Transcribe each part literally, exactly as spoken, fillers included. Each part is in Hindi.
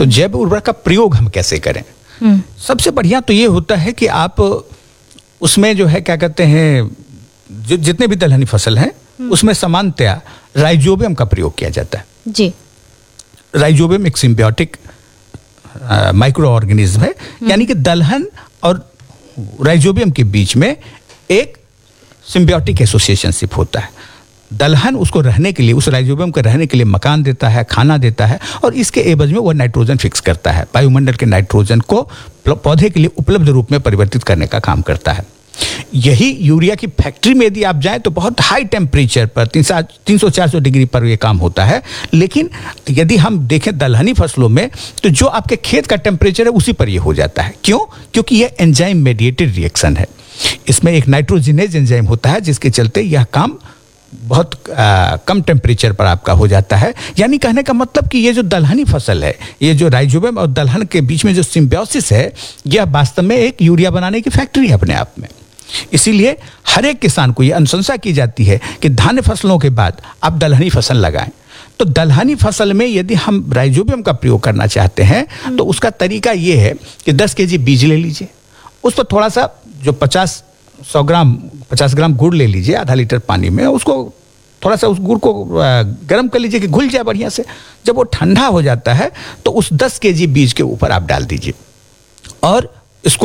तो जैव उर्वरक का प्रयोग हम कैसे करें? सबसे बढ़िया तो ये होता है कि आप उसमें जो है क्या कहते हैं, जो जितने भी दलहनी फसल हैं उसमें सामान्यतया राइजोबियम का प्रयोग किया जाता है जी। राइजोबियम एक सिम्बियोटिक माइक्रो ऑर्गेनिज्म है, यानी कि दलहन और राइजोबियम के बीच में एक सिम्बियोटिक एसोसिएशनशिप होता है। दलहन उसको रहने के लिए, उस राइजोबियम को रहने के लिए मकान देता है, खाना देता है, और इसके एवज में वह नाइट्रोजन फिक्स करता है, वायुमंडल के नाइट्रोजन को पौधे के लिए उपलब्ध रूप में परिवर्तित करने का काम करता है। यही यूरिया की फैक्ट्री में यदि आप जाएं तो बहुत हाई टेम्परेचर पर तीन सौ चार सौ डिग्री पर यह काम होता है, लेकिन यदि हम देखें दलहनी फसलों में तो जो आपके खेत का टेम्परेचर है उसी पर यह हो जाता है। क्यों? क्योंकि यह एंजाइम मेडिएटेड रिएक्शन है। इसमें एक नाइट्रोजिनेज एंजाइम होता है जिसके चलते यह काम बहुत आ, कम टेम्परेचर पर आपका हो जाता है। यानी कहने का मतलब कि ये जो दलहनी फसल है, ये जो राइजोबियम और दलहन के बीच में जो सिम्बियोसिस है, यह वास्तव में एक यूरिया बनाने की फैक्ट्री है अपने आप में। इसीलिए हर एक किसान को यह अनुशंसा की जाती है कि धान्य फसलों के बाद आप दलहनी फसल लगाएं। तो दलहनी फसल में यदि हम राइजोबियम का प्रयोग करना चाहते हैं तो उसका तरीका ये है कि दस केजी बीज ले लीजिए, उस पर थोड़ा सा जो पचास सौ ग्राम पचास ग्राम गुड़ ले लीजिए आधा लीटर पानी में, उसको थोड़ा सा उस गुड़ को गर्म कर लीजिए कि घुल जाए बढ़िया से। जब वो ठंडा हो जाता है तो उस दस केजी बीज के ऊपर आप डाल दीजिए और इसको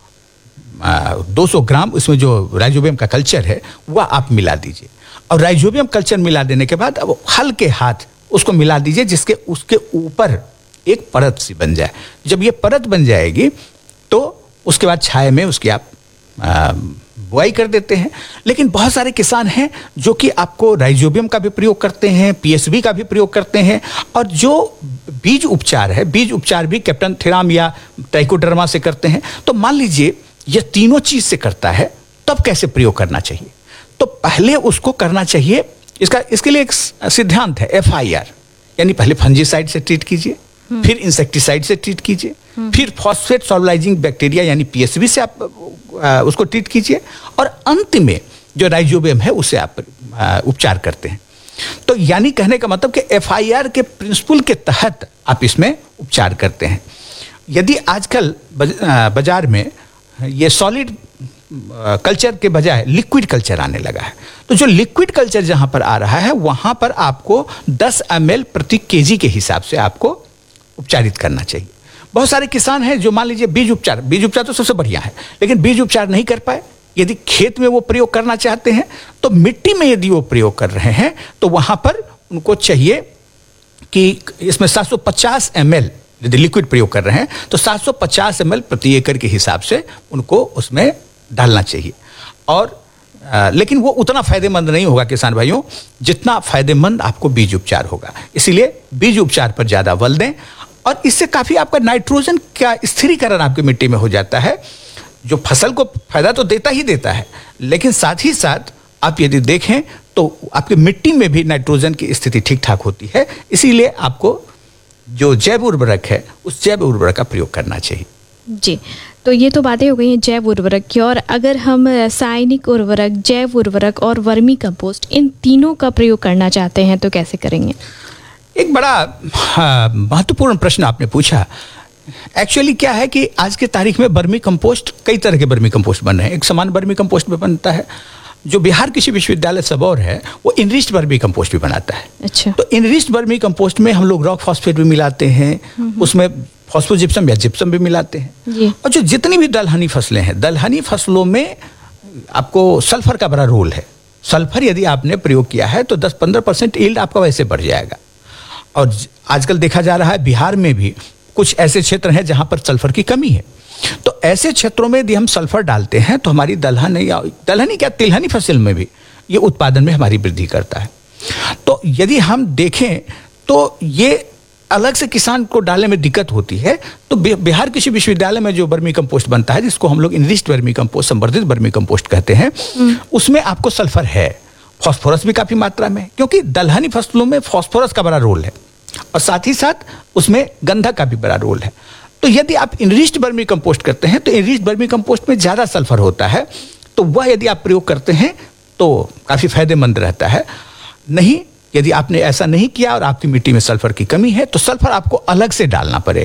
दो सौ ग्राम इसमें जो राइजोबियम का कल्चर है वह आप मिला दीजिए। और राइजोबियम कल्चर मिला देने के बाद अब हल्के हाथ उसको मिला दीजिए जिसके उसके ऊपर एक परत सी बन जाए। जब ये परत बन जाएगी तो उसके बाद छाया में उसकी आप बुआई कर देते हैं। लेकिन बहुत सारे किसान हैं जो कि आपको राइजोबियम का भी प्रयोग करते हैं, पीएसबी का भी प्रयोग करते हैं, और जो बीज उपचार है, बीज उपचार भी कैप्टन थेराम या ट्राइकोडर्मा से करते हैं। तो मान लीजिए ये तीनों चीज से करता है, तब कैसे प्रयोग करना चाहिए? तो पहले उसको करना चाहिए, इसका इसके लिए एक सिद्धांत है एफ आई आर, यानी पहले फंजीसाइड से ट्रीट कीजिए, फिर इंसेक्टिसाइड से ट्रीट कीजिए, फिर फॉस्फेट सॉल्युलाइजिंग बैक्टीरिया यानी पीएसबी से आप आ, उसको ट्रीट कीजिए, और अंत में जो राइजोबियम है उसे आप आ, उपचार करते हैं। तो यानी कहने का मतलब कि एफ आई आर के प्रिंसिपल के तहत आप इसमें उपचार करते हैं। यदि आजकल बाजार में ये सॉलिड कल्चर के बजाय लिक्विड कल्चर आने लगा है, तो जो लिक्विड कल्चर जहां पर आ रहा है वहां पर आपको दस एम एल प्रति केजी के हिसाब से आपको उपचारित करना चाहिए। बहुत सारे किसान हैं जो मान लीजिए बीज उपचार बीज उपचार तो सबसे बढ़िया है, लेकिन बीज उपचार नहीं कर पाए। यदि खेत में वो प्रयोग करना चाहते हैं तो मिट्टी में यदि वो प्रयोग कर रहे हैं तो वहां पर उनको चाहिए कि इसमें सात सौ पचास एम एल यदि लिक्विड प्रयोग कर रहे हैं तो सात सौ पचास एम एल प्रति एकड़ के हिसाब से उनको उसमें डालना चाहिए। और आ, लेकिन वो उतना फायदेमंद नहीं होगा किसान भाइयों जितना फायदेमंद आपको बीज उपचार होगा। इसीलिए बीज उपचार पर ज्यादा बल दें, और इससे काफी आपका नाइट्रोजन का स्थिरीकरण आपकी मिट्टी में हो जाता है, जो फसल को फायदा तो देता ही देता है, लेकिन साथ ही साथ आप यदि देखें तो आपकी मिट्टी में भी नाइट्रोजन की स्थिति ठीक ठाक होती है। इसीलिए आपको जो जैव उर्वरक है उस जैव उर्वरक का प्रयोग करना चाहिए। जी, तो ये तो बातें हो गई हैं जैव उर्वरक की, और अगर हम रासायनिक उर्वरक, जैव उर्वरक और वर्मी कंपोस्ट इन तीनों का प्रयोग करना चाहते हैं तो कैसे करेंगे? एक बड़ा महत्वपूर्ण प्रश्न आपने पूछा। एक्चुअली क्या है कि आज के तारीख में वर्मी कंपोस्ट, कई तरह के वर्मी कंपोस्ट बन रहे हैं। एक समान वर्मी कंपोस्ट भी बनता है, जो बिहार कृषि विश्वविद्यालय सबौर है वो इनरिच्ड वर्मी कंपोस्ट भी बनाता है। अच्छा। तो इनरिच्ड वर्मी कंपोस्ट में हम लोग रॉक फॉस्फेट भी मिलाते हैं, उसमें फॉस्फोजिप्सम या जिप्सम भी मिलाते हैं। और जो जितनी भी दलहनी फसलें हैं, दलहनी फसलों में आपको सल्फर का बड़ा रोल है। सल्फर यदि आपने प्रयोग किया है तो दस पंद्रह परसेंट यील्ड आपका वैसे बढ़ जाएगा। और आजकल देखा जा रहा है बिहार में भी कुछ ऐसे क्षेत्र हैं जहां पर सल्फर की कमी है। तो ऐसे क्षेत्रों में यदि हम सल्फर डालते हैं तो हमारी दलहन या दलहनी क्या तिलहनी फसल में भी ये उत्पादन में हमारी वृद्धि करता है। तो यदि हम देखें तो ये अलग से किसान को डालने में दिक्कत होती है। तो बिहार कृषि विश्वविद्यालय में जो वर्मी कंपोस्ट बनता है, जिसको हम लोग इनरिच्ड वर्मी कंपोस्ट, संवर्धित वर्मी कंपोस्ट कहते हैं, उसमें आपको सल्फर है, फॉस्फोरस भी काफी मात्रा में, क्योंकि दलहनी फसलों में फॉस्फोरस का बड़ा रोल है, और साथ ही साथ उसमें गंधक का भी बड़ा रोल है। तो यदि आप इनरिच्ड वर्मी कंपोस्ट करते हैं तो इनरिच्ड वर्मी कंपोस्ट में ज्यादा सल्फर होता है, तो वह यदि आप प्रयोग करते हैं तो काफी फायदेमंद रहता है। नहीं, यदि आपने ऐसा नहीं किया और आपकी मिट्टी में सल्फर की कमी है तो सल्फर आपको अलग से डालना पड़ेगा।